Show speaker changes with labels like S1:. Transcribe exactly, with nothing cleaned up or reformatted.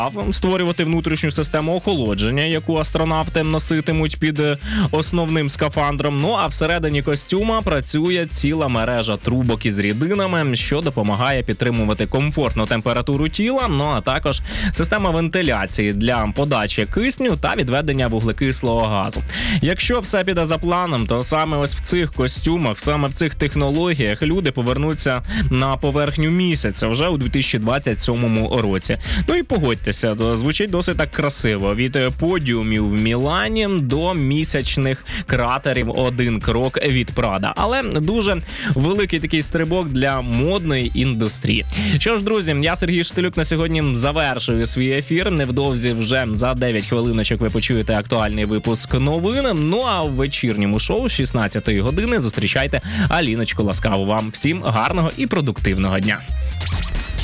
S1: створювати внутрішню систему охолодження, яку астронавти носитимуть під основним скафандром. Ну а всередині костюма працює ціла мережа трубок із рідинами, що допомагає підтримувати комфортну температуру тіла, ну а також система вентиляції для подачі кисню та відведення вуглекислого газу. Якщо все піде за планом, то саме ось в цих костюмах, саме в цих технологіях люди повернуться на поверхню місяця вже у дві тисячі двадцять сьомому році. Ну і погодьтеся, звучить досить так красиво. Від подіумів в Мілані до місячних кратерів один крок від Прада. Але дуже великий такий стрибок для модної індустрії. Що ж, друзі, я Сергій Штилюк на сьогодні завершую свій ефір. Невдовзі вже за дев'ять хвилиночок ви почуєте актуальний випуск новин. Ну а в вечірньому шоу з шістнадцятої години зустрічайте Аліночку Ласкаву. Вам всім гарного і продуктивного дня.